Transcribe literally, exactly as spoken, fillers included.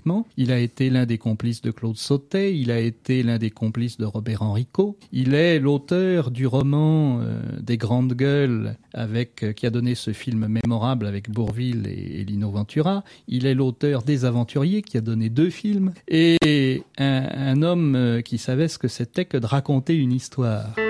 complètement. Il a été l'un des complices de Claude Sautet, il a été l'un des complices de Robert Enrico. Il est l'auteur du roman euh, des Grandes Gueules, avec euh, qui a donné ce film mémorable avec Bourvil et, et Lino Ventura. Il est l'auteur des Aventuriers, qui a donné deux films, et un, un homme euh, qui savait ce que c'était que de raconter une histoire.